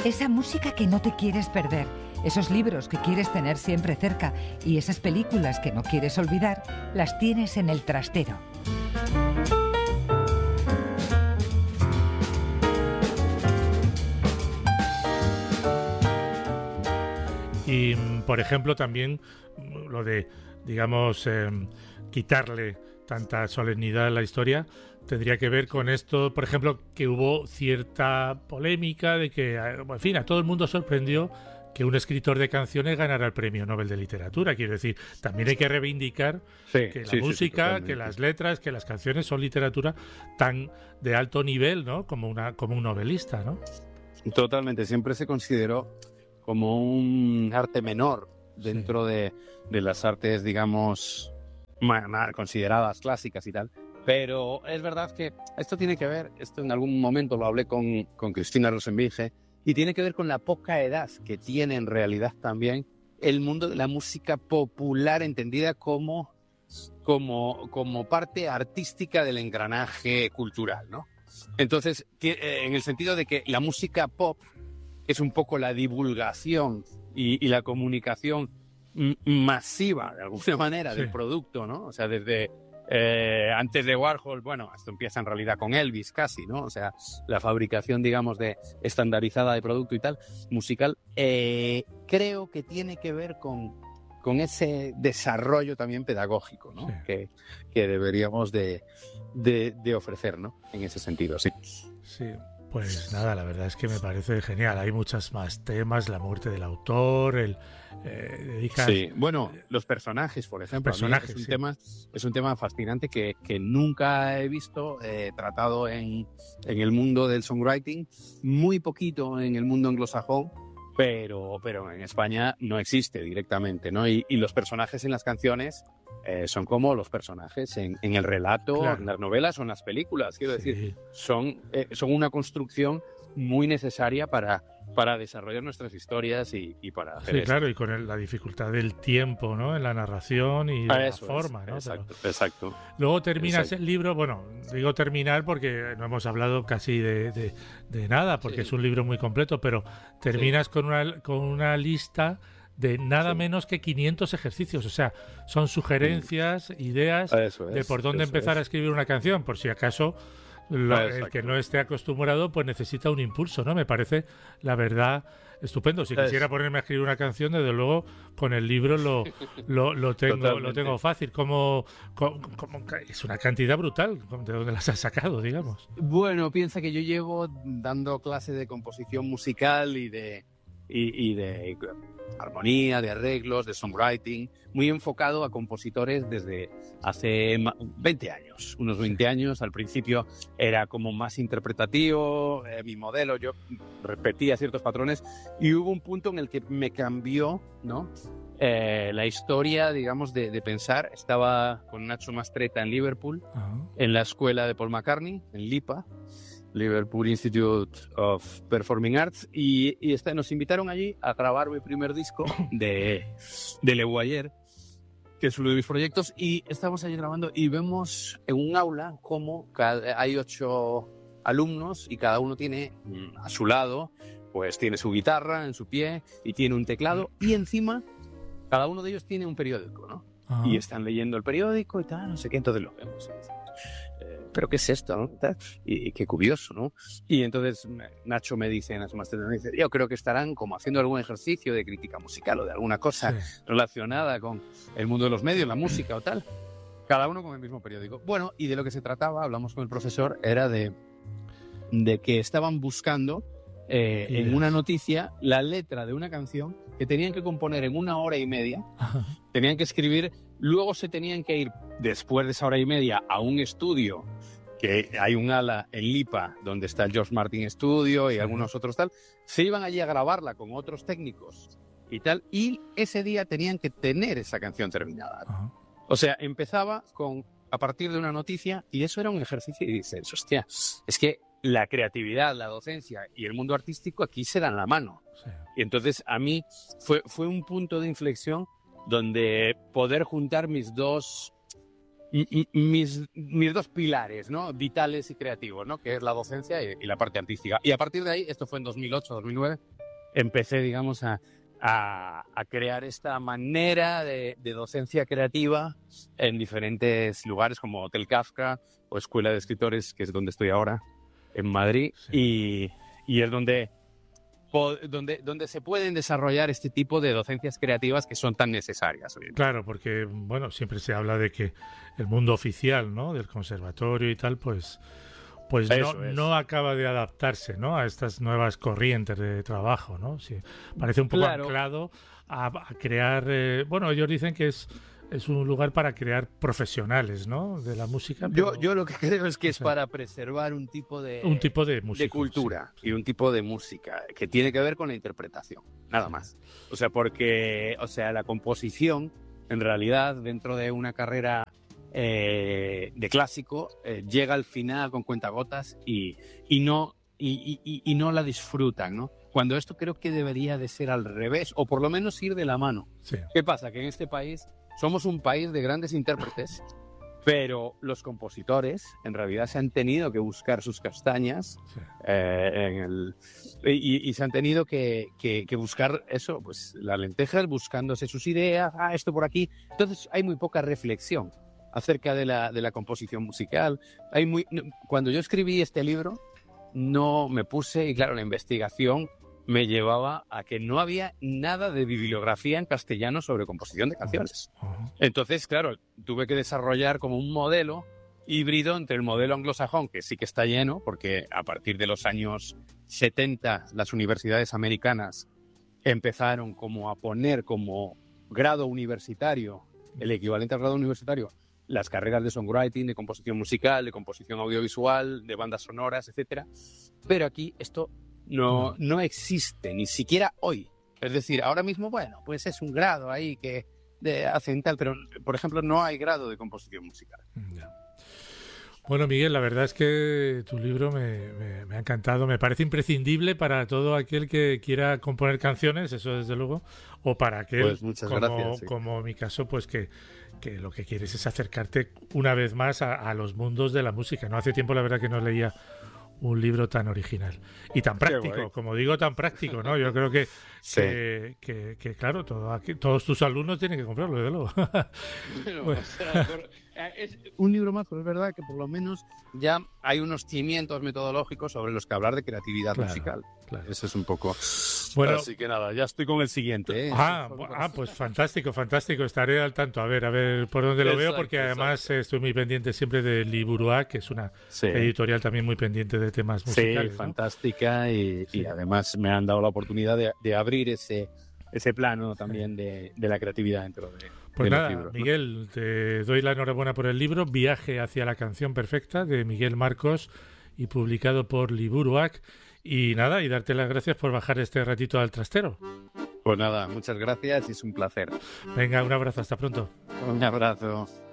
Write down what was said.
Esa música que no te quieres perder, esos libros que quieres tener siempre cerca y esas películas que no quieres olvidar, las tienes en el trastero. Y, por ejemplo, también lo de, digamos, quitarle tanta solemnidad a la historia tendría que ver con esto, por ejemplo, que hubo cierta polémica de que, en fin, a todo el mundo sorprendió que un escritor de canciones ganara el Premio Nobel de Literatura. Quiero decir, también hay que reivindicar que la música, que las letras, que las canciones son literatura tan de alto nivel, ¿no? Como un novelista, ¿no? Totalmente. Siempre se consideró como un arte menor dentro de las artes, digamos, consideradas clásicas y tal. Pero es verdad que esto tiene que ver, esto en algún momento lo hablé con Cristina Rosenvinge, y tiene que ver con la poca edad que tiene en realidad también el mundo de la música popular, entendida como parte artística del engranaje cultural, ¿no? Entonces, en el sentido de que la música pop es un poco la divulgación y la comunicación masiva, de alguna manera, del producto, ¿no? O sea, desde antes de Warhol, bueno, esto empieza en realidad con Elvis casi, ¿no? O sea, la fabricación, digamos, estandarizada de producto y tal, musical, creo que tiene que ver con ese desarrollo también pedagógico, ¿no? Sí. Que deberíamos de ofrecer, ¿no? En ese sentido, sí. Sí. Pues nada, la verdad es que me parece genial. Hay muchos más temas, la muerte del autor, Sí, bueno, los personajes, por ejemplo. Es un tema fascinante que nunca he visto tratado en el mundo del songwriting, muy poquito en el mundo anglosajón, pero en España no existe directamente, ¿no? Y los personajes en las canciones son como los personajes en el relato, claro, en las novelas o en las películas. Quiero decir, son una construcción muy necesaria para desarrollar nuestras historias y para hacer esto. Claro, y con la dificultad del tiempo, ¿no? En la narración y de la forma, ¿no? Exacto. Luego terminas el libro, bueno, digo terminar porque no hemos hablado casi de nada, porque es un libro muy completo, pero terminas con una lista de nada menos que 500 ejercicios. O sea, son sugerencias, ideas de por dónde empezar a escribir una canción, por si acaso el que no esté acostumbrado pues necesita un impulso, ¿no? Me parece, la verdad, estupendo. Si quisiera ponerme a escribir una canción, desde luego con el libro lo tengo fácil. Como es una cantidad brutal. ¿De dónde las has sacado, digamos? Bueno, piensa que yo llevo dando clases de composición musical y de armonía, de arreglos, de songwriting, muy enfocado a compositores desde hace 20 años, unos 20 años. Al principio era como más interpretativo, mi modelo, yo repetía ciertos patrones y hubo un punto en el que me cambió, ¿no? La historia, digamos, de pensar. Estaba con Nacho Mastretta en Liverpool, en la escuela de Paul McCartney, en LIPA, Liverpool Institute of Performing Arts, y nos invitaron allí a grabar mi primer disco de Le Boyer, que es uno de mis proyectos, y estamos allí grabando y vemos en un aula como hay 8 alumnos y cada uno tiene a su lado, pues tiene su guitarra en su pie y tiene un teclado, y encima cada uno de ellos tiene un periódico, ¿no? Y están leyendo el periódico y tal, no sé qué, entonces lo vemos. ¿Pero qué es esto, no? Y qué curioso, ¿no? Y entonces Nacho me dice, yo creo que estarán como haciendo algún ejercicio de crítica musical o de alguna cosa relacionada con el mundo de los medios, la música o tal. Cada uno con el mismo periódico. Bueno, y de lo que se trataba, hablamos con el profesor, era de que estaban buscando en una noticia la letra de una canción que tenían que componer en 1 hora y media, tenían que escribir, luego se tenían que ir después de esa hora y media a un estudio, que hay un ala en Lipa donde está el George Martin Studio y algunos otros tal, se iban allí a grabarla con otros técnicos y tal, y ese día tenían que tener esa canción terminada. O sea, empezaba a partir de una noticia, y eso era un ejercicio, y dices, hostia, es que la creatividad, la docencia y el mundo artístico aquí se dan la mano. Y entonces a mí fue un punto de inflexión donde poder juntar mis dos mis dos pilares, ¿no? Vitales y creativos, ¿no? Que es la docencia y la parte artística. Y a partir de ahí, esto fue en 2008, 2009, empecé, digamos, a crear esta manera de docencia creativa en diferentes lugares como Hotel Kafka o Escuela de Escritores, que es donde estoy ahora, en Madrid, sí. y es donde se pueden desarrollar este tipo de docencias creativas que son tan necesarias hoy en día. Claro, porque bueno, siempre se habla de que el mundo oficial, ¿no? Del conservatorio y tal, pues no acaba de adaptarse, ¿no? A estas nuevas corrientes de trabajo, ¿no? Sí, parece un poco anclado a crear... bueno, ellos dicen que es un lugar para crear profesionales, ¿no? De la música. Pero, yo lo que creo es que es para preservar un tipo de música, de cultura, sí. Y un tipo de música que tiene que ver con la interpretación, nada más. O sea, porque la composición, en realidad, dentro de una carrera de clásico, llega al final con cuentagotas y no la disfrutan, ¿no? Cuando esto creo que debería de ser al revés, o por lo menos ir de la mano. Sí. ¿Qué pasa? Que en este país somos un país de grandes intérpretes, pero los compositores en realidad se han tenido que buscar sus castañas, sí. Y se han tenido que buscar eso, pues las lentejas, buscándose sus ideas, esto por aquí. Entonces hay muy poca reflexión acerca de la composición musical. Cuando yo escribí este libro, no me puse, y claro, la investigación me llevaba a que no había nada de bibliografía en castellano sobre composición de canciones. Entonces, claro, tuve que desarrollar como un modelo híbrido entre el modelo anglosajón, que sí que está lleno, porque a partir de los años 70 las universidades americanas empezaron como a poner como grado universitario, el equivalente al grado universitario, las carreras de songwriting, de composición musical, de composición audiovisual, de bandas sonoras, etcétera. Pero aquí esto no existe, ni siquiera hoy. Es decir, ahora mismo, bueno, pues es un grado ahí que hacen tal, pero, por ejemplo, no hay grado de composición musical. Yeah. Bueno, Miguel, la verdad es que tu libro me ha encantado. Me parece imprescindible para todo aquel que quiera componer canciones, eso desde luego, o para aquel, pues muchas gracias, sí. Como mi caso, pues que lo que quieres es acercarte una vez más a los mundos de la música. No hace tiempo, la verdad, que no leía un libro tan original y tan práctico, como digo, tan práctico, ¿no? Yo creo que, sí. que claro, todos tus alumnos tienen que comprarlo, desde luego. Bueno, es un libro más, pero es verdad que por lo menos ya hay unos cimientos metodológicos sobre los que hablar de creatividad musical. Claro. Eso es un poco... Bueno, así que nada, ya estoy con el siguiente, ¿eh? Pues fantástico. Estaré al tanto. A ver por dónde lo veo, porque además estoy muy pendiente siempre de Liburuac, que es una editorial también muy pendiente de temas musicales. Sí, fantástica, y además me han dado la oportunidad de abrir ese plano también de la creatividad dentro de... Pues nada, libros, Miguel, ¿no? te doy la enhorabuena por el libro Viaje hacia la canción perfecta, de Miguel Marcos, y publicado por Liburuac. Y nada, y darte las gracias por bajar este ratito al trastero. Pues nada, muchas gracias y es un placer. Venga, un abrazo, hasta pronto. Un abrazo.